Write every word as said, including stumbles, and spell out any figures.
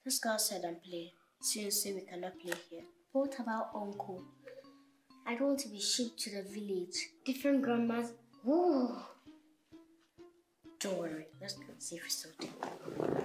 Let's go outside and play. Since we cannot play here. What about uncle? I don't want to be shipped to the village. Different grandmas. Ooh. Don't worry. Let's go see if it's still there.